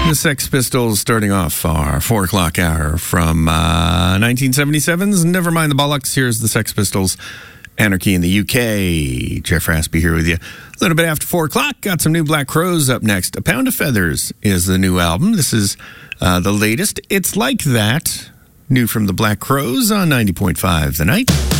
The Sex Pistols starting off our 4 o'clock hour from 1977's Never Mind the Bollocks. Here's the Sex Pistols, Anarchy in the UK. Jeff Raspy here with you. A little bit after 4 o'clock, got some new Black Crowes up next. A Pound of Feathers is the new album. This is the latest. It's Like That, new from the Black Crowes on 90.5 The Night.